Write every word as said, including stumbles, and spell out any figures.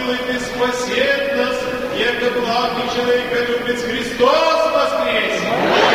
помилуй Ты, спасет нас, яко благ и человека любит Христос воскресе!